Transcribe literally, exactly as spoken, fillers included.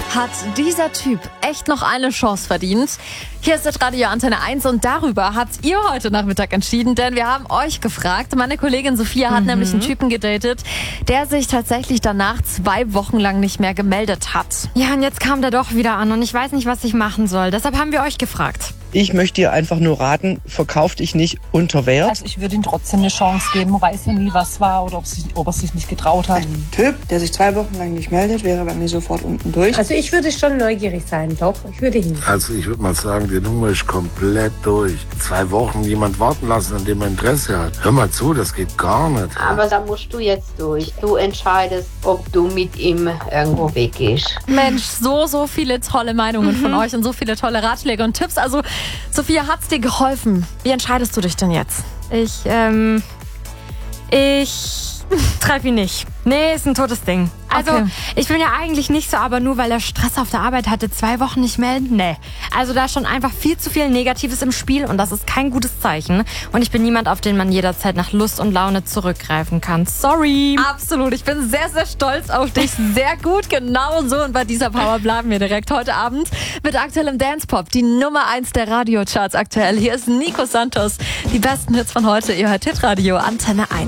Hat dieser Typ echt noch eine Chance verdient? Hier ist das Radio Antenne eins und darüber habt ihr heute Nachmittag entschieden, denn wir haben euch gefragt. Meine Kollegin Sophia hat mhm. nämlich einen Typen gedatet, der sich tatsächlich danach zwei Wochen lang nicht mehr gemeldet hat. Ja, und jetzt kam der doch wieder an und ich weiß nicht, was ich machen soll. Deshalb haben wir euch gefragt. Ich möchte dir einfach nur raten, verkauf dich nicht unter Wert. Also ich würde ihm trotzdem eine Chance geben. Man weiß ja nie, was war oder ob, sich, ob er sich nicht getraut hat. Ein Typ, der sich zwei Wochen lang nicht meldet, wäre bei mir sofort unten durch. Also ich würde schon neugierig sein, doch. Ich würde hin. Also ich würde mal sagen, die Nummer ist komplett durch. Zwei Wochen jemand warten lassen, an dem er Interesse hat. Hör mal zu, das geht gar nicht. Aber da musst du jetzt durch. Du entscheidest, ob du mit ihm irgendwo weggehst. Mensch, so, so viele tolle Meinungen Mhm. von euch und so viele tolle Ratschläge und Tipps. Also, Sophia, hat's dir geholfen? Wie entscheidest du dich denn jetzt? Ich, ähm, ich treffe ihn nicht. Nee, ist ein totes Ding. Also, Okay. ich bin ja eigentlich nicht so, aber nur weil er Stress auf der Arbeit hatte, zwei Wochen nicht melden, nee. Also da ist schon einfach viel zu viel Negatives im Spiel und das ist kein gutes Zeichen. Und ich bin niemand, auf den man jederzeit nach Lust und Laune zurückgreifen kann. Sorry. Absolut. Ich bin sehr, sehr stolz auf dich. Sehr gut. Genau so. Und bei dieser Power bleiben wir direkt heute Abend mit aktuellem Dance-Pop. Die Nummer eins der Radiocharts aktuell. Hier ist Nico Santos. Die besten Hits von heute. Ihr hört Hit Radio Antenne eins.